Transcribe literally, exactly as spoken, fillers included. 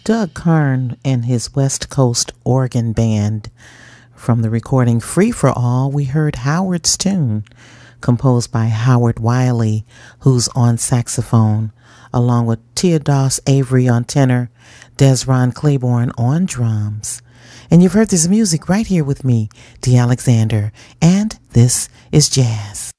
Doug Karn and his West Coast organ band. From the recording Free for All, we heard Howard's Tune, composed by Howard Wiley, who's on saxophone, along with Teodos Avery on tenor, Desron Claiborne on drums. And you've heard this music right here with me, Dee Alexander, and this is Jazz.